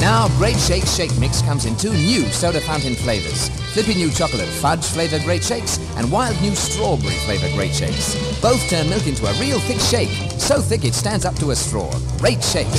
Now, Great Shakes Shake Mix comes in 2 new soda fountain flavors. Flippy new chocolate fudge flavored Great Shakes and wild new strawberry flavored Great Shakes. Both turn milk into a real thick shake, so thick it stands up to a straw. Great Shakes.